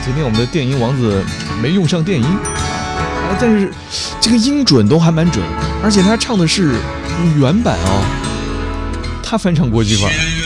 今天我们的电音王子没用上电音，但是这个音准都还蛮准，而且他唱的是原版哦，他翻唱国际范儿。